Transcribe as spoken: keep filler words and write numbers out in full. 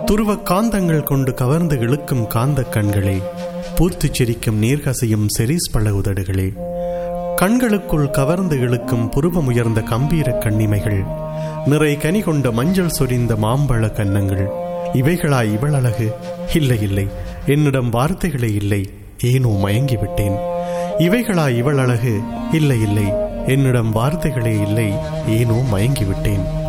துருவ காந்தங்கள் கொண்டு கவர்ந்து இழுக்கும் காந்த கண்களே, பூத்து சிரிக்கும் நீர்கசையும் செரீஸ் பழ உதடுகளே, கண்களுக்குள் கவர்ந்து இழுக்கும் புருவமுயர்ந்த கம்பீர கண்ணிமைகள், நிறை கனி கொண்ட மஞ்சள் சொரிந்த மாம்பழ கன்னங்கள், இவைகளாய் இவள் அழகு? இல்லை இல்லை, என்னிடம் வார்த்தைகளே இல்லை, ஏனோ மயங்கிவிட்டேன். இவைகளாய் இவள் அழகு? இல்லை இல்லை, என்னிடம் வார்த்தைகளே இல்லை, ஏனோ மயங்கிவிட்டேன்.